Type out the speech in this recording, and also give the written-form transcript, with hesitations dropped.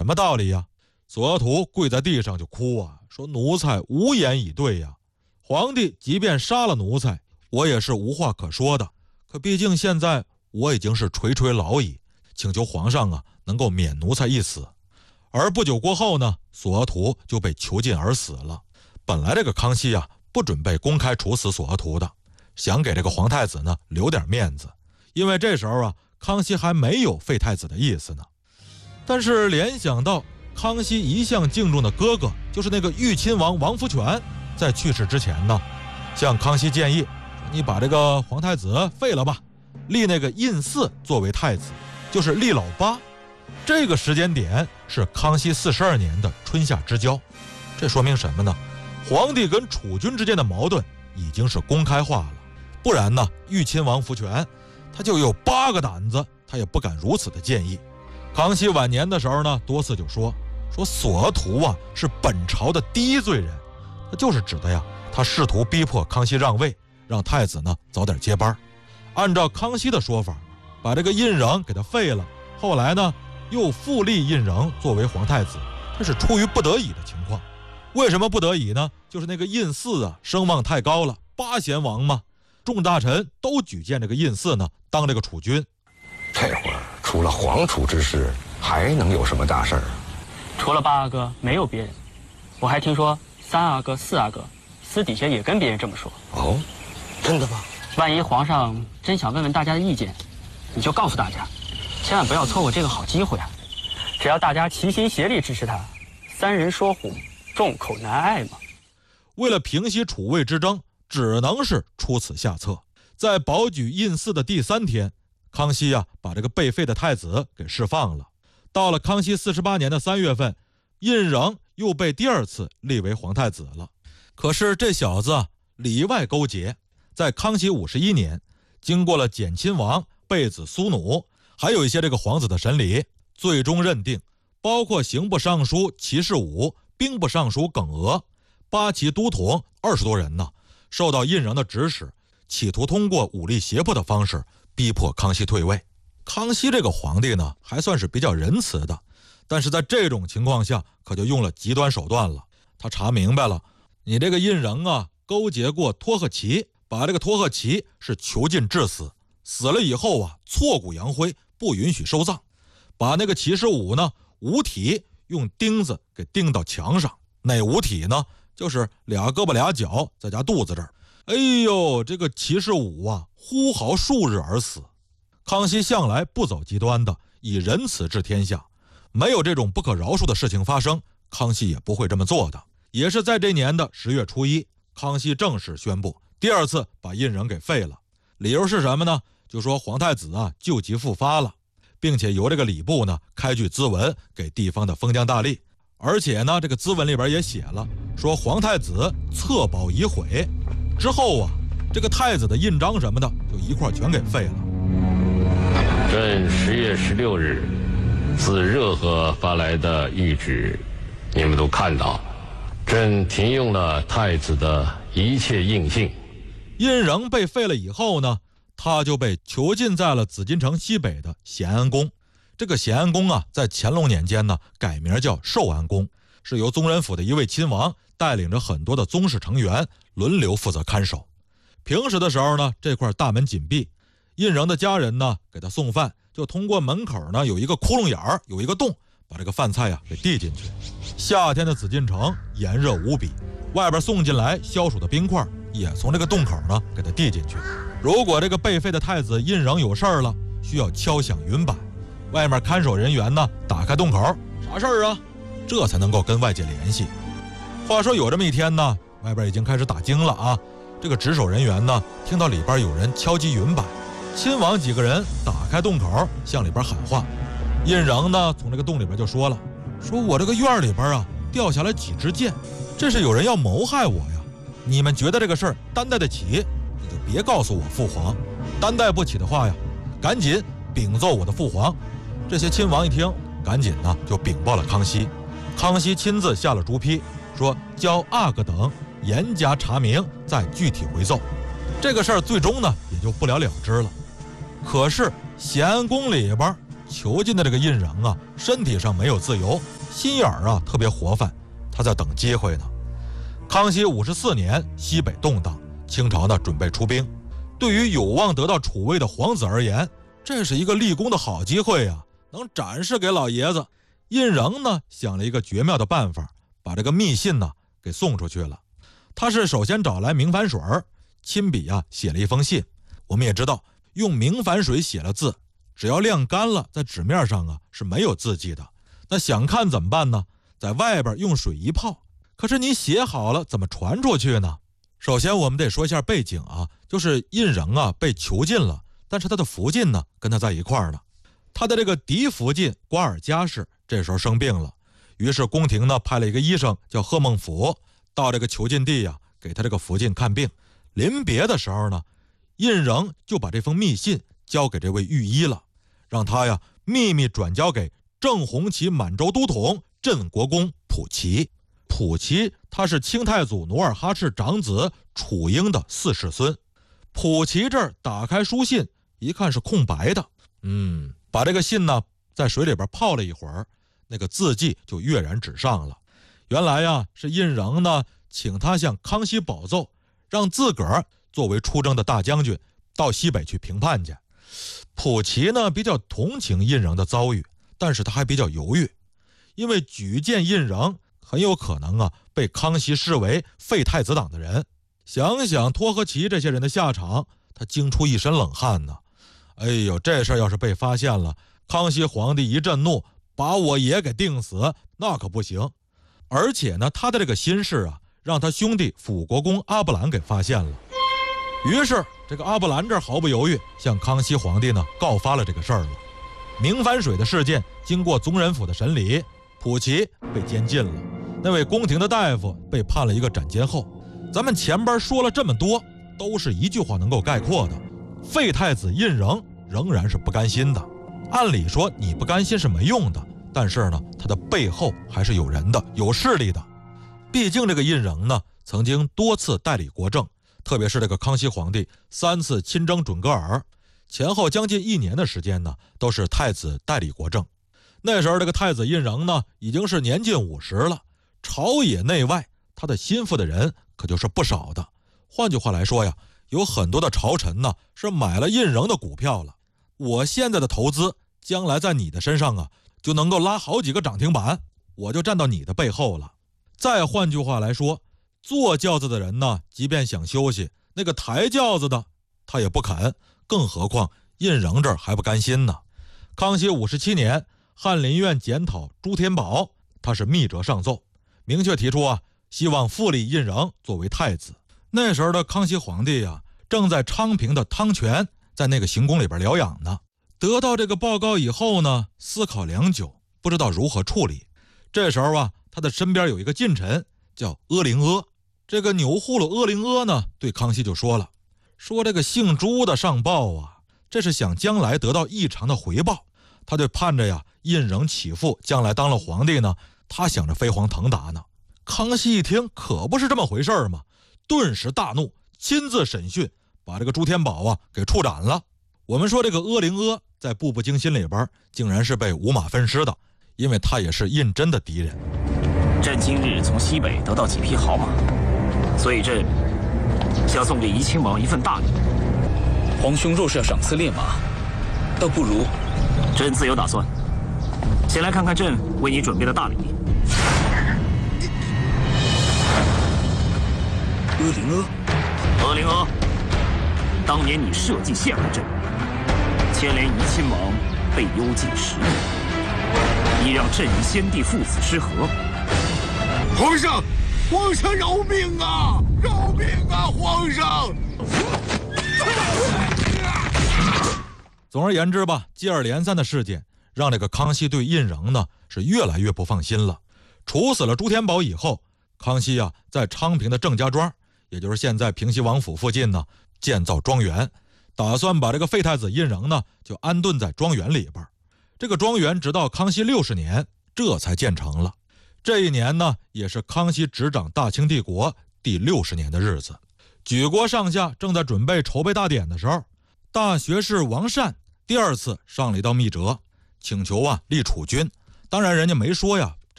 么道理呀？索额图跪在地上就哭啊，说奴才无言以对呀。皇帝即便杀了奴才，我也是无话可说的。可毕竟现在我已经是垂垂老矣，请求皇上啊能够免奴才一死。而不久过后呢，索额图就被囚禁而死了。本来这个康熙啊不准备公开处死索额图的，想给这个皇太子呢留点面子，因为这时候啊康熙还没有废太子的意思呢。但是联想到康熙一向敬重的哥哥，就是那个豫亲王王福全，在去世之前呢，向康熙建议，你把这个皇太子废了吧，立那个胤祀作为太子，就是立老八。这个时间点是康熙42年的春夏之交，这说明什么呢？皇帝跟储君之间的矛盾已经是公开化了，不然呢，豫亲王福全他就有8个胆子，他也不敢如此的建议。康熙晚年的时候呢，多次就说索额图啊是本朝的第一罪人，那就是指的呀，他试图逼迫康熙让位，让太子呢早点接班。按照康熙的说法，把这个胤禛给他废了，后来呢又复立胤禛作为皇太子，这是出于不得已的情况。为什么不得已呢？就是那个胤祀啊声望太高了，8贤王嘛，众大臣都举荐这个胤祀呢当这个储君。 这会儿除了皇储之事，还能有什么大事儿？ 除了8阿哥没有别人。我还听说3阿哥4阿哥私底下也跟别人这么说。 哦，真的吗？ 万一皇上真想问问大家的意见，你就告诉大家，千万不要错过这个好机会啊！只要大家齐心协力支持他，3人说虎，众口难爱嘛。 为了平息储位之争，只能是出此下策。在保举胤祀的第3天，康熙啊把这个被废的太子给释放了。到了康熙48年的3月份，胤禛又被第2次立为皇太子了。可是这小子里外勾结，在康熙51年，经过了简亲王、贝子苏努，还有一些这个皇子的审理，最终认定包括刑部尚书齐士武、兵部尚书耿娥、8旗都统20多人呢，受到胤禛的指使，企图通过武力胁迫的方式逼迫康熙退位。康熙这个皇帝呢还算是比较仁慈的，但是在这种情况下可就用了极端手段了。他查明白了，你这个胤禛啊勾结过托赫齐，把这个托赫齐是囚禁致死，死了以后啊挫骨扬灰，不允许收葬。把那个齐士武呢五体用钉子给钉到墙上，哪五体呢？就是俩胳膊俩脚再加肚子这儿。哎呦，这个齐士武啊呼嚎数日而死。康熙向来不走极端的，以仁慈治天下，没有这种不可饶恕的事情发生，康熙也不会这么做的。也是在这年的10月初1，康熙正式宣布第2次把胤禛给废了。理由是什么呢？就说皇太子啊旧疾复发了，并且由这个礼部呢开具咨文给地方的封疆大吏，而且呢这个咨文里边也写了，说皇太子册宝已毁。之后啊这个太子的印章什么的就一块全给废了。 朕10月16日自热河发来的谕旨，你们都看到了。朕停用了太子的一切印信。 胤禛被废了以后呢，他就被囚禁在了紫禁城西北的咸安宫。这个咸安宫啊，在乾隆年间呢，改名叫寿安宫，是由宗人府的一位亲王带领着很多的宗室成员轮流负责看守。平时的时候呢，这块大门紧闭，胤禛的家人呢给他送饭，就通过门口呢有一个窟窿眼儿，有一个洞，把这个饭菜给递进去。夏天的紫禁城炎热无比，外边送进来消暑的冰块也从这个洞口呢给他递进去。如果这个被废的太子胤禛有事儿了，需要敲响云板，外面看守人员呢打开洞口，啥事儿啊？这才能够跟外界联系。话说有这么一天呢，外边已经开始打更了啊。这个值守人员呢听到里边有人敲击云板，亲王几个人打开洞口向里边喊话。胤禛呢从这个洞里边就说了，说我这个院里边啊掉下来几支箭，这是有人要谋害我呀。你们觉得这个事儿担待得起，你就别告诉我父皇；担待不起的话呀，赶紧禀奏我的父皇。这些亲王一听，赶紧呢就禀报了康熙。康熙亲自下了朱批，说交阿哥等严加查明，再具体回奏。这个事儿最终呢也就不了了之了。可是咸安宫里边囚禁的这个胤禛啊，身体上没有自由， 心眼儿啊特别活泛，他在等机会呢。康熙54年，西北动荡，清朝呢准备出兵。对于有望得到储位的皇子而言，这是一个立功的好机会啊，能展示给老爷子。胤禛呢想了一个绝妙的办法，把这个密信呢给送出去了。他是首先找来明矾水，亲笔啊写了一封信。我们也知道，用明矾水写了字，只要晾干了，在纸面上啊是没有字迹的。那想看怎么办呢？在外边用水一泡。可是你写好了，怎么传出去呢？首先我们得说一下背景啊，就是胤禛啊被囚禁了，但是他的福晋呢跟他在一块儿呢。他的这个嫡福晋瓜尔佳氏这时候生病了，于是宫廷呢派了一个医生叫贺孟甫到这个囚禁地啊，给他这个福晋看病。临别的时候呢，胤禛就把这封密信交给这位御医了，让他呀秘密转交给正红旗满洲都统镇国公溥齐。溥齐他是清太祖努尔哈赤长子楚英的4世孙。溥齐这儿打开书信一看是空白的，把这个信呢在水里边泡了一会儿，那个字迹就跃然纸上了。原来呀是胤禛呢请他向康熙保奏，让自个儿作为出征的大将军到西北去平叛去。溥齐呢比较同情胤禛的遭遇，但是他还比较犹豫，因为举荐胤禛很有可能啊被康熙视为废太子党的人。想想托和齐这些人的下场，他惊出一身冷汗呢。哎呦，这事儿要是被发现了，康熙皇帝一震怒，把我爷给定死，那可不行。而且呢，他的这个心事啊，让他兄弟辅国公阿布兰给发现了。于是这个阿布兰这儿毫不犹豫向康熙皇帝呢告发了这个事儿了。明矾水的事件经过宗人府的审理，溥齐被监禁了，那位宫廷的大夫被判了一个斩监后。咱们前边说了这么多，都是一句话能够概括的：废太子胤禛仍然是不甘心的。按理说你不甘心是没用的，但是呢，他的背后还是有人的，有势力的。毕竟这个胤禛呢，曾经多次代理国政，特别是这个康熙皇帝3次亲征准噶尔，前后将近1年的时间呢，都是太子代理国政。那时候这个太子胤禛呢，已经是年近50了，朝野内外他的心腹的人可就是不少的。换句话来说呀，有很多的朝臣呢是买了胤禛的股票了。我现在的投资，将来在你的身上啊，就能够拉好几个涨停板，我就站到你的背后了。再换句话来说，坐轿子的人呢，即便想休息，那个抬轿子的他也不肯，更何况胤禛这儿还不甘心呢。康熙57年，翰林院检讨朱天宝，他是密折上奏，明确提出啊，希望复立胤禛作为太子。那时候的康熙皇帝啊，正在昌平的汤泉，在那个行宫里边疗养呢。得到这个报告以后呢，思考良久，不知道如何处理。这时候啊，他的身边有一个近臣叫阿灵阿。这个钮祜禄阿灵阿呢，对康熙就说了，说这个姓朱的上报啊，这是想将来得到异常的回报。他就盼着呀，胤禛起复，将来当了皇帝呢，他想着飞黄腾达呢。康熙一听，可不是这么回事嘛，顿时大怒，亲自审讯，把这个朱天宝啊给处斩了。我们说这个阿灵阿在《步步惊心》里边，竟然是被五马分尸的，因为他也是胤禛的敌人。 朕今日从西北得到几匹好马，所以朕想送给怡亲王一份大礼。 皇兄若是要赏赐烈马，倒不如…… 朕自有打算。先来看看朕为你准备的大礼。阿灵阿，当年你设计陷害朕，牵连怡亲王被幽禁10年，已让朕与先帝父子失和。 皇上，皇上饶命啊！饶命啊！皇上！ 总而言之吧，接二连三的事件让这个康熙对胤禛呢是越来越不放心了。处死了朱天宝以后，康熙啊在昌平的郑家庄，也就是现在平西王府附近呢，建造庄园，打算把这个废太子胤禛呢就安顿在庄园里边。这个庄园直到康熙60年这才建成了。这一年呢，也是康熙执掌大清帝国第60年的日子。举国上下正在准备筹备大典的时候，大学士王善第2次上了一道密折，请求啊立储君。当然人家没说呀